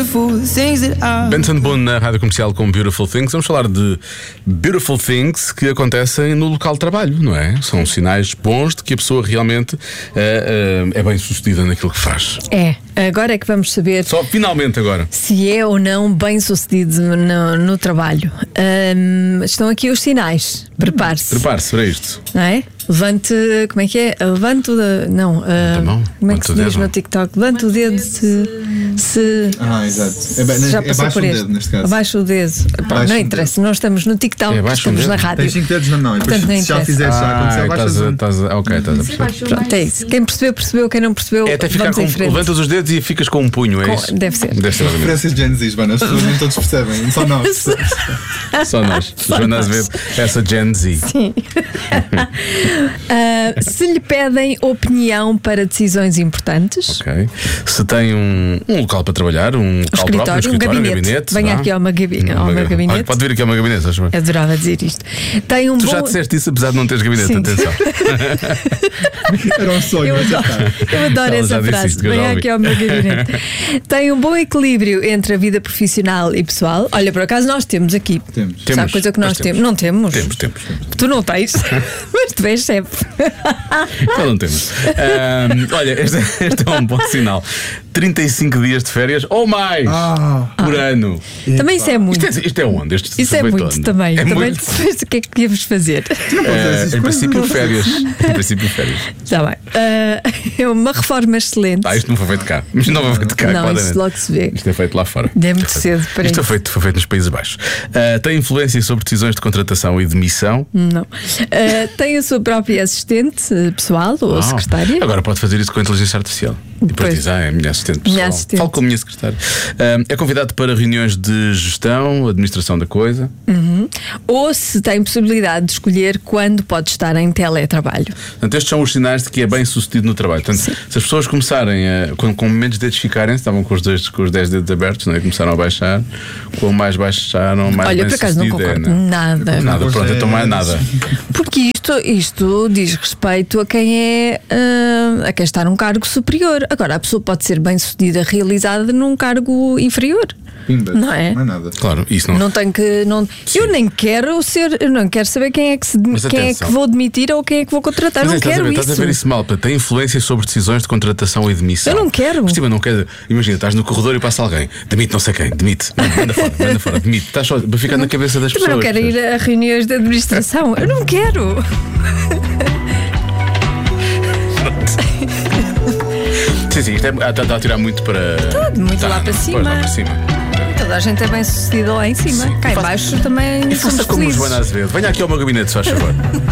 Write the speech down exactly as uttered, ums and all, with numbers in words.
beautiful things that are. Benson Boone na Rádio Comercial com Beautiful Things. Vamos falar de Beautiful Things que acontecem no local de trabalho, não é? São sinais bons de que a pessoa realmente uh, uh, é bem sucedida naquilo que faz. É, agora é que vamos saber Só finalmente agora se é ou não bem sucedido no, no trabalho. Hum, estão aqui os sinais. Prepare-se. Prepare-se para isto. Não é? Levante, como é que é? Levante o dedo. Não, uh, a mão. como é que Levante o se diz dedo. no TikTok? Levante o dedo se. se Ah, exato. É, ba- se já é passou baixo por o este. dedo, neste caso. Abaixo o dedo. Pá, Abaixo não o interessa, não estamos no TikTok, É abaixo o estamos dedo. na rádio. Tens cinco dedos na mão. E depois, Portanto, não se já interessa. fizeres, já Ah, aconteceu, estás baixas a, um. estás a, ok, estás a perceber. Pronto, é isso. Quem percebeu, percebeu. Quem não percebeu, É até ficar vamos com. em frente. Levantas os dedos e ficas com um punho, é Com- isso? deve ser. Deve ser mais ou menos. Referências Gen Z, mano. As pessoas nem todos percebem. Só nós. Só nós. Joana Azevedo, essa Gen Z. Sim. Ah, se lhe pedem opinião para decisões importantes, Ok. Se tem um, um local para trabalhar, um local próprio, um escritório, um escritório, gabinete. um gabinete. Venha vá. aqui ao meu, gabi- Um ao meu gabi- gabinete. Olha, pode vir aqui ao meu gabinete, acho bem. Adorava dizer isto. Tem um Tu bom. já disseste isso apesar de não teres gabinete, Sim. atenção. Era um sonho. Eu mas já adoro, está. eu adoro Ela já essa disse frase. isto, que eu já Venha ouvi. aqui ao meu gabinete. Tem um bom equilíbrio entre a vida profissional e pessoal. Olha, por acaso nós temos aqui. Temos. Sabe Temos, coisa que nós nós temos? temos. Não temos. Temos, temos. Tu não tens, mas tu és chefe. Então não temos. Ahm, olha, este, este é um bom sinal. trinta e cinco dias de férias ou mais Ah. por ano. Também isso é muito. Isto é, isto é onde? Este Isso é foi muito onde? também. É também muito. depois o que é que íamos fazer? Eh, em princípio, férias. Em princípio, férias. Está bem. Ah, é uma reforma excelente. Ah, isto não foi feito cá. Isto não foi feito cá, Não, claramente. isso logo se vê. Isto é feito lá fora. É muito Isto cedo para Isto isso. foi feito, foi feito nos Países Baixos. Ah, tem influência sobre decisões de contratação e demissão. Não. Ah, tem a sua própria assistente eh, pessoal ou Uau. secretária. Agora pode fazer isso com a inteligência artificial. E depois Pois. diz, ah, é a minha assistente pessoal. Minha assistente. Falo com a minha secretária. Ah, é convidado para reuniões de gestão, administração da coisa. Uhum. Ou se tem possibilidade de escolher quando pode estar em teletrabalho. Portanto, estes são os sinais de que é bem sucedido no trabalho. Portanto, se as pessoas começarem a, com, com menos dedos ficarem, estavam com os dois com os dez dedos abertos, não é? Começaram a baixar, quanto mais baixaram, mais Olha, bem por acaso não sucedido é, concordo não é? nada. Nada, Não pronto, gostei. então mais nada. Porque isto, isto diz respeito a quem é ah, a quem está num cargo superior. Agora, a pessoa pode ser bem sucedida, realizada num cargo inferior. Pimba. Não é? Não é nada. Claro, isso não. Não tem que. Não, eu nem quero ser. Eu não quero saber quem é que, se, Mas quem é atenção. que vou demitir ou quem é que vou contratar. Mas não estás, a quero ver, isso. estás a ver isso mal, pá, tem influência sobre decisões de contratação e demissão. Eu não quero. Mas, tipo, não quero. Imagina, estás no corredor e passa alguém, demite não sei quem, demite, não, manda fora, manda fora, demite. Estás só a ficar na cabeça das Também pessoas. não quero ir a reuniões de administração. Eu não quero. Sim, sim, isto é, está, está a tirar muito para. muito Está, lá para não, cima. pois, lá para cima. Toda a gente é bem sucedida lá em cima. Sim. Cá em Faça- baixo também E somos faça como felizes. Joana Azevedo. Venha aqui ao meu gabinete, se faz favor.